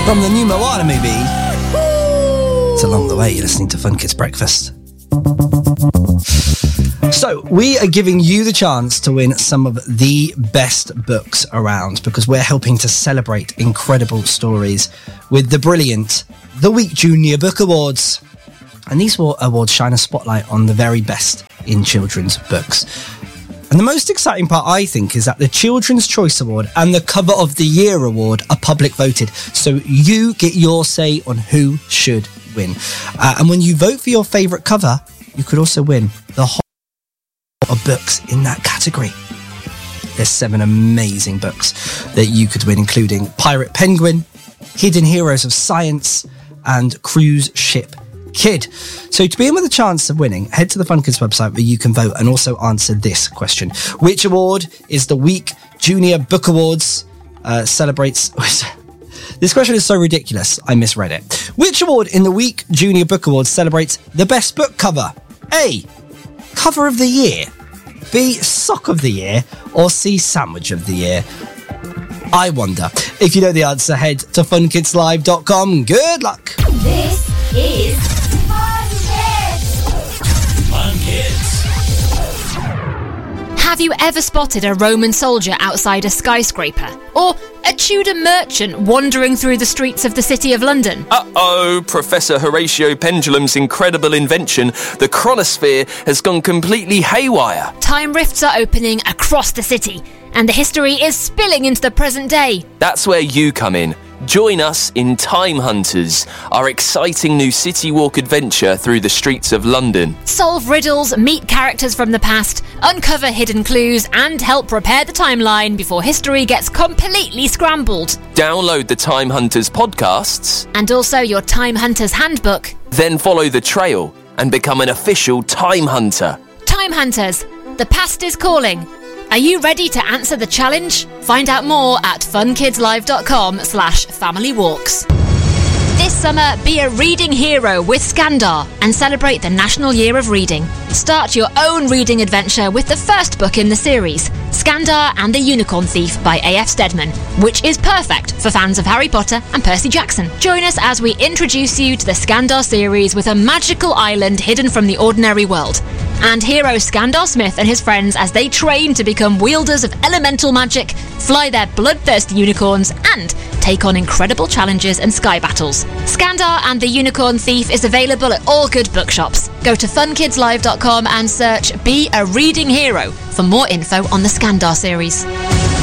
From the new Moana movie. It's along the way, you're listening to Fun Kids Breakfast. So, we are giving you the chance to win some of the best books around because we're helping to celebrate incredible stories with the brilliant The Week Junior Book Awards. And these awards shine a spotlight on the very best in children's books. And the most exciting part, I think, is that the Children's Choice Award and the Cover of the Year Award are public voted. So you get your say on who should win. And when you vote for your favourite cover, you could also win the whole of books in that category. There's 7 amazing books that you could win, including Pirate Penguin, Hidden Heroes of Science, and Cruise Ship Kid. So to be in with a chance of winning, head to the Fun Kids website where you can vote and also answer this question. Which award is the Week Junior Book Awards celebrates... This question is so ridiculous, I misread it. Which award in the Week Junior Book Awards celebrates the best book cover? A. Cover of the Year. B. Sock of the Year. Or C. Sandwich of the Year. I wonder. If you know the answer, head to funkidslive.com. Good luck. This is Fun Kids. Fun Kids. Have you ever spotted a Roman soldier outside a skyscraper? Or a Tudor merchant wandering through the streets of the City of London? Uh-oh, Professor Horatio Pendulum's incredible invention, the chronosphere, has gone completely haywire. Time rifts are opening across the city, and the history is spilling into the present day. That's where you come in. Join us in Time Hunters, our exciting new city walk adventure through the streets of London. Solve riddles, meet characters from the past, uncover hidden clues, and help repair the timeline before history gets completely scrambled. Download the Time Hunters podcasts. And also your Time Hunters handbook. Then follow the trail and become an official Time Hunter. Time Hunters, the past is calling. Are you ready to answer the challenge? Find out more at funkidslive.com/familywalks. This summer, be a reading hero with Skandar and celebrate the National Year of Reading. Start your own reading adventure with the first book in the series, Skandar and the Unicorn Thief by A.F. Steadman, which is perfect for fans of Harry Potter and Percy Jackson. Join us as we introduce you to the Skandar series with a magical island hidden from the ordinary world. And hero Skandar Smith and his friends as they train to become wielders of elemental magic, fly their bloodthirsty unicorns, and take on incredible challenges and sky battles. Skandar and the Unicorn Thief is available at all good bookshops. Go to funkidslive.com and search Be a Reading Hero for more info on the Skandar series.